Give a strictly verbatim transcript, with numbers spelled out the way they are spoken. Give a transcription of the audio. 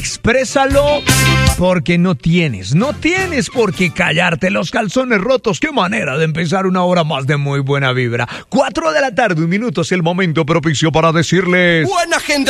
Exprésalo porque no tienes, no tienes por qué callarte los calzones rotos. Qué manera de empezar una hora más de muy buena vibra. Cuatro de la tarde, un minuto es el momento propicio para decirles... Buena gente.